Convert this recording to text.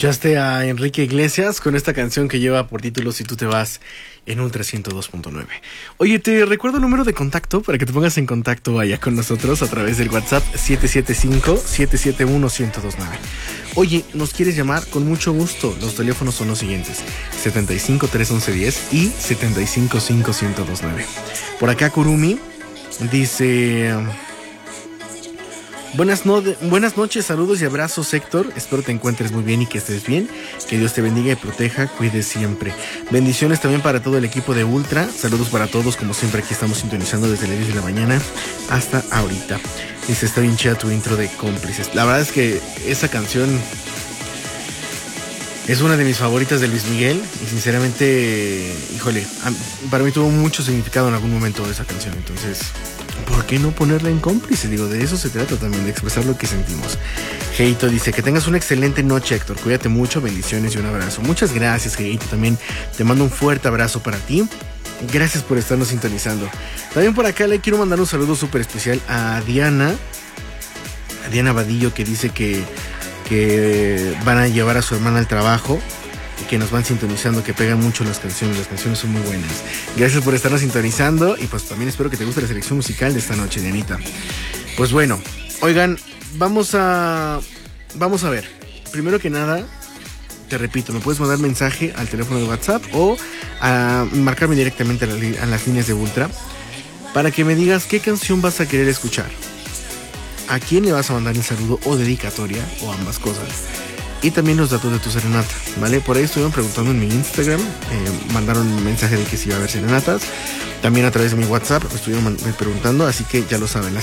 Escuchaste a Enrique Iglesias con esta canción que lleva por título Si tú te vas en un 302.9. Oye, te recuerdo el número de contacto para que te pongas en contacto allá con nosotros a través del WhatsApp 775-771-1029. Oye, ¿nos quieres llamar? Con mucho gusto. Los teléfonos son los siguientes: 75-311-10 y 75-5-1029. Por acá Kurumi dice... Buenas noches, saludos y abrazos, Héctor. Espero te encuentres muy bien y que estés bien. Que Dios te bendiga y proteja, cuide siempre. Bendiciones también para todo el equipo de Ultra. Saludos para todos, como siempre aquí estamos sintonizando desde las 10 de la mañana hasta ahorita. Dice, está bien chida tu intro de Cómplices. La verdad es que esa canción es una de mis favoritas de Luis Miguel. Y sinceramente, híjole, para mí tuvo mucho significado en algún momento de esa canción. Entonces... ¿por qué no ponerla en Cómplice? Digo, de eso se trata también, de expresar lo que sentimos. Heito dice, que tengas una excelente noche, Héctor. Cuídate mucho, bendiciones y un abrazo. Muchas gracias, Heito. También te mando un fuerte abrazo para ti. Gracias por estarnos sintonizando. También por acá le quiero mandar un saludo súper especial a Diana Vadillo, que dice que van a llevar a su hermana al trabajo y que nos van sintonizando, que pegan mucho las canciones son muy buenas. Gracias por estarnos sintonizando y pues también espero que te guste la selección musical de esta noche, Dianita. Pues bueno, oigan, vamos a ver. Primero que nada, te repito, me puedes mandar mensaje al teléfono de WhatsApp o a marcarme directamente a las líneas de Ultra para que me digas qué canción vas a querer escuchar, a quién le vas a mandar el saludo o dedicatoria o ambas cosas. Y también los datos de tu serenata, ¿vale? Por ahí estuvieron preguntando en mi Instagram, mandaron un mensaje de que si iba a haber serenatas. También a través de mi WhatsApp me estuvieron preguntando, así que ya lo saben.